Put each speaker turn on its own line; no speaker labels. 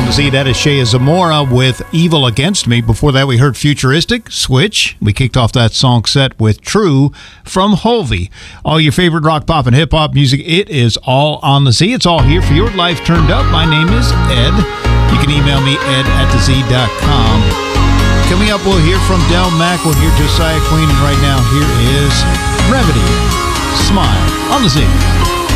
on the Z. That is Shea Zamora with Evil Against Me. Before that, we heard Futuristic, Switch. We kicked off that song set with True from Hovey. All your favorite rock, pop, and hip-hop music, it is all on the Z. It's all here for your life turned up. My name is Ed. You can email me, ed@thez.com. Coming up, we'll hear from Del Mack. We'll hear Josiah Queen. And right now, here is Remedy, Smile, on the Z.